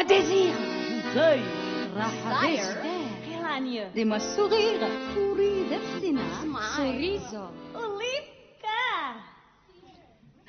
ديزير راحة كيرانيو ديما الصغير تريد السمع سوريزو